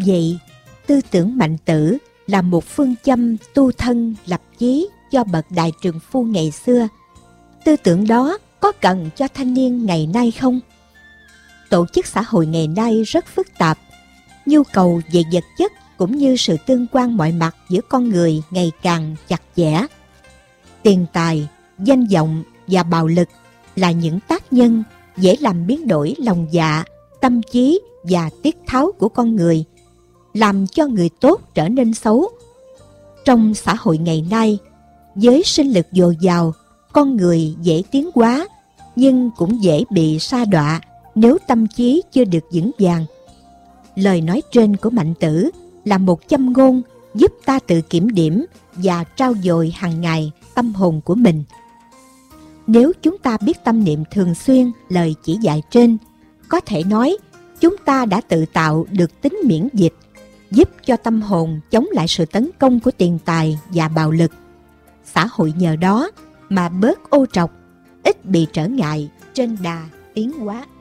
Vậy, tư tưởng Mạnh Tử là một phương châm tu thân lập chí cho bậc đại trượng phu ngày xưa. Tư tưởng đó có cần cho thanh niên ngày nay không? Tổ chức xã hội ngày nay rất phức tạp. Nhu cầu về vật chất cũng như sự tương quan mọi mặt giữa con người ngày càng chặt chẽ. Tiền tài, danh vọng và bạo lực là những tác nhân dễ làm biến đổi lòng dạ, tâm trí và tiết tháo của con người, làm cho người tốt trở nên xấu. Trong xã hội ngày nay, với sinh lực dồi dào, con người dễ tiến hóa, nhưng cũng dễ bị sa đọa nếu tâm trí chưa được vững vàng. Lời nói trên của Mạnh Tử là một châm ngôn giúp ta tự kiểm điểm và trau dồi hàng ngày tâm hồn của mình. Nếu chúng ta biết tâm niệm thường xuyên lời chỉ dạy trên, có thể nói chúng ta đã tự tạo được tính miễn dịch, giúp cho tâm hồn chống lại sự tấn công của tiền tài và bạo lực. Xã hội nhờ đó mà bớt ô trọc, ít bị trở ngại trên đà tiến hóa.